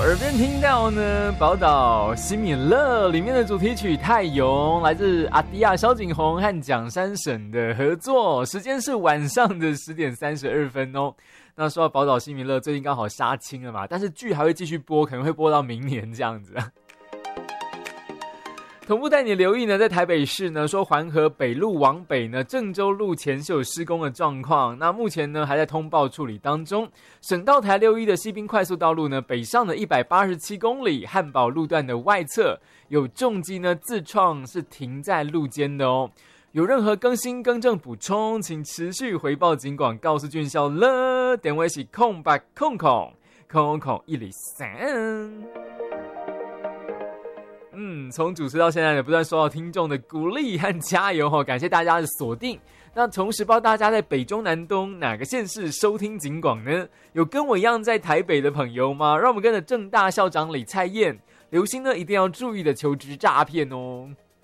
耳边听到呢，宝岛新米乐里面的主题曲《泰勇》，来自阿迪亚、萧景宏和蒋山省的合作，时间是晚上的10:32哦。那说到宝岛新米乐，最近刚好杀青了嘛，但是剧还会继续播，可能会播到明年这样子。同步带你留意呢，在台北市呢，说环河北路往北呢，郑州路前是有施工的状况，那目前呢还在通报处理当中。省道台61的西滨快速道路呢，北上的187公里，汉宝路段的外侧有重机呢自创是停在路肩的哦。有任何更新、更正、补充，请持续回报警广告诉俊孝了。电话是0800000103。从主持到现在呢，不断收到听众的鼓励和加油哦，感谢大家的锁定。那同时，不知道大家在北中南东哪个县市收听警广呢？有跟我一样在台北的朋友吗？让我们跟着政大校长李蔡燕，留心呢一定要注意的求职诈骗哦。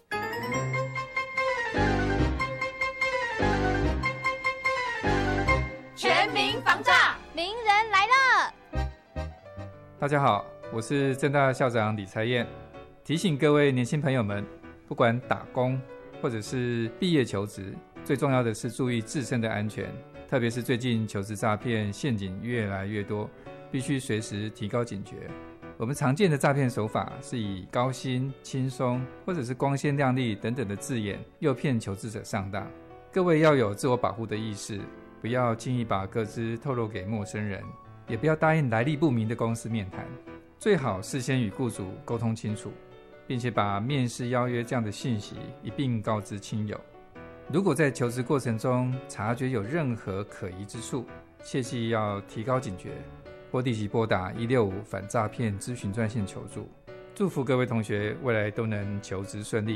全民防诈，名人来了。 大家好，我是政大校长李蔡燕。提醒各位年轻朋友们，不管打工或者是毕业求职，最重要的是注意自身的安全，特别是最近求职诈骗陷阱越来越多，必须随时提高警觉。我们常见的诈骗手法是以高薪、轻松或者是光鲜亮丽等等的字眼诱骗求职者上当。各位要有自我保护的意识，不要轻易把个资透露给陌生人，也不要答应来历不明的公司面谈，最好事先与雇主沟通清楚，并且把面试邀约这样的信息一并告知亲友。如果在求职过程中察觉有任何可疑之处，切记要提高警觉，或立即拨打165反诈骗咨询专线求助。祝福各位同学未来都能求职顺利。